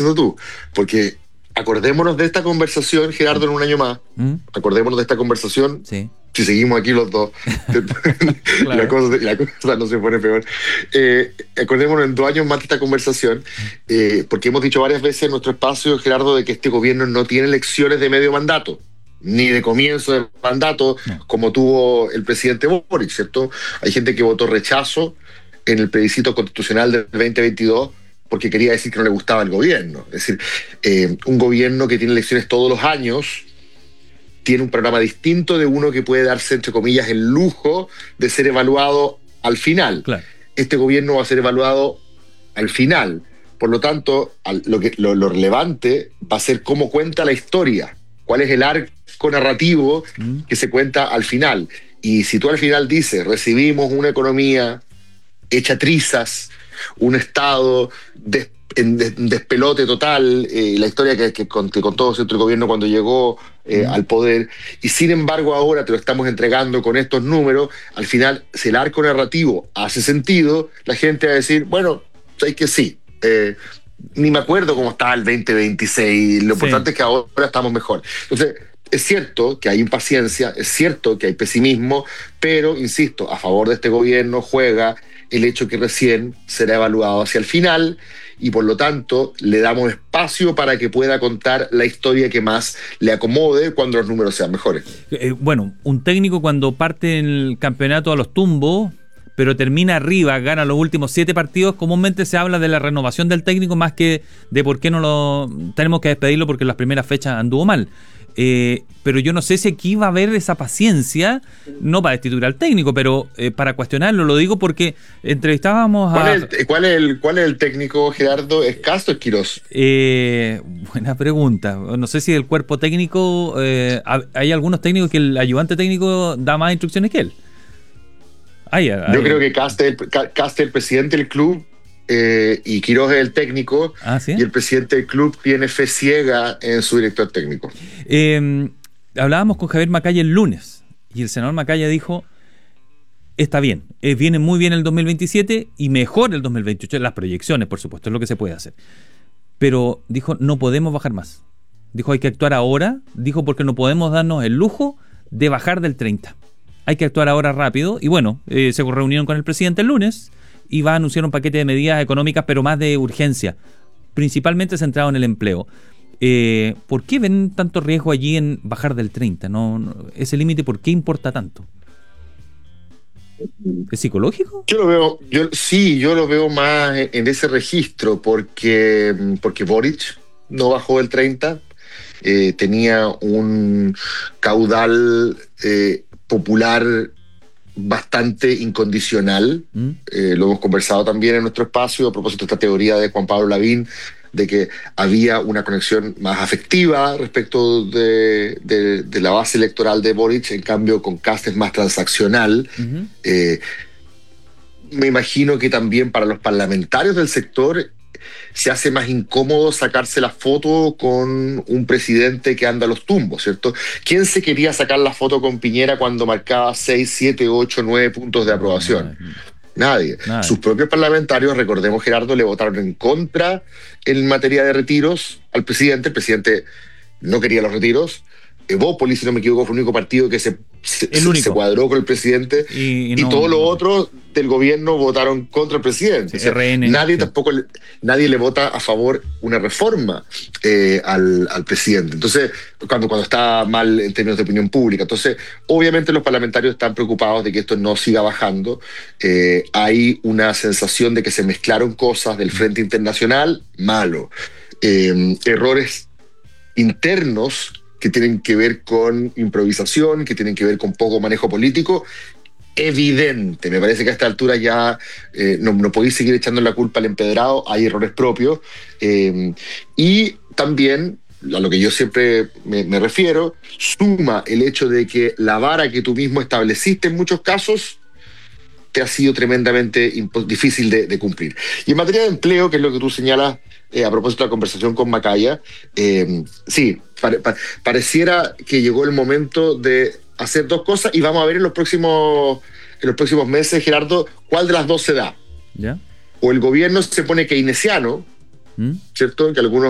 diciendo tú, porque acordémonos de esta conversación, Gerardo, en un año más. Acordémonos de esta conversación. Sí. Si seguimos aquí los dos, Claro. la cosa no se pone peor. Acordémonos en 2 años más de esta conversación, porque hemos dicho varias veces en nuestro espacio, Gerardo, de que este gobierno no tiene elecciones de medio mandato, ni de comienzo de mandato, como tuvo el presidente Boric, ¿cierto? Hay gente que votó rechazo en el plebiscito constitucional del 2022 porque quería decir que no le gustaba el gobierno. Es decir, un gobierno que tiene elecciones todos los años tiene un programa distinto de uno que puede darse, entre comillas, el lujo de ser evaluado al final. Claro. Este gobierno va a ser evaluado al final. Por lo tanto, lo relevante va a ser cómo cuenta la historia, cuál es el arco narrativo que se cuenta al final. Y si tú al final dices, recibimos una economía hecha trizas, un Estado en despelote total, la historia que contó, ¿cierto?, el gobierno cuando llegó al poder, y sin embargo ahora te lo estamos entregando con estos números, al final, si el arco narrativo hace sentido, la gente va a decir, bueno, sabes que sí, ni me acuerdo cómo estaba el 2026, lo importante es que ahora estamos mejor. Entonces, es cierto que hay impaciencia, es cierto que hay pesimismo, pero, insisto, a favor de este gobierno juega el hecho que recién será evaluado hacia el final y por lo tanto le damos espacio para que pueda contar la historia que más le acomode cuando los números sean mejores. Bueno, un técnico cuando parte en el campeonato a los tumbos, pero termina arriba, gana los últimos 7 partidos, comúnmente se habla de la renovación del técnico más que de por qué no lo tenemos que despedirlo porque en las primeras fechas anduvo mal. Pero yo no sé si aquí va a haber esa paciencia, no para destituir al técnico, pero para cuestionarlo. Lo digo porque entrevistábamos a... ¿Cuál es el técnico, Gerardo? ¿Es Castro o es Quirós? Buena pregunta. No sé si del cuerpo técnico hay algunos técnicos que el ayudante técnico da más instrucciones que él. Yo creo que Castro es el presidente del club y Quirós es el técnico. ¿Sí? Y el presidente del club tiene fe ciega en su director técnico. Hablábamos con Javier Macaya el lunes y el senador Macaya dijo, está bien, viene muy bien el 2027 y mejor el 2028, las proyecciones, por supuesto, es lo que se puede hacer, pero dijo, no podemos bajar más, dijo, hay que actuar ahora, dijo, porque no podemos darnos el lujo de bajar del 30, hay que actuar ahora rápido. Y bueno, se reunieron con el presidente el lunes y va a anunciar un paquete de medidas económicas, pero más de urgencia, principalmente centrado en el empleo. ¿Por qué ven tanto riesgo allí en bajar del 30? Ese límite, ¿por qué importa tanto? ¿Es psicológico? Yo lo veo más en ese registro, porque Boric no bajó del 30, tenía un caudal popular bastante incondicional. Lo hemos conversado también en nuestro espacio a propósito de esta teoría de Juan Pablo Lavín, de que había una conexión más afectiva respecto de la base electoral de Boric, en cambio con Kast es más transaccional. Me imagino que también para los parlamentarios del sector se hace más incómodo sacarse la foto con un presidente que anda a los tumbos, ¿cierto? ¿Quién se quería sacar la foto con Piñera cuando marcaba 6, 7, 8, 9 puntos de aprobación? Nadie. Sus propios parlamentarios, recordemos, Gerardo, le votaron en contra en materia de retiros al presidente. El presidente no quería los retiros. Evópolis, si no me equivoco, fue el único partido que se cuadró con el presidente y todos los otros del gobierno votaron contra el presidente. Sí, RN, nadie le vota a favor una reforma al presidente. Entonces, cuando está mal en términos de opinión pública. Entonces, obviamente los parlamentarios están preocupados de que esto no siga bajando. Hay una sensación de que se mezclaron cosas del Frente Internacional, malo. Errores internos que tienen que ver con improvisación, que tienen que ver con poco manejo político, evidente. Me parece que a esta altura ya no podéis seguir echando la culpa al empedrado, hay errores propios. Y también, a lo que yo siempre me refiero, suma el hecho de que la vara que tú mismo estableciste en muchos casos te ha sido tremendamente difícil de cumplir. Y en materia de empleo, que es lo que tú señalas, a propósito de la conversación con Macaya, sí, pareciera que llegó el momento de hacer 2 cosas y vamos a ver en los próximos meses, Gerardo, cuál de las 2 se da. ¿Ya? O el gobierno se pone keynesiano, ¿cierto? Que algunos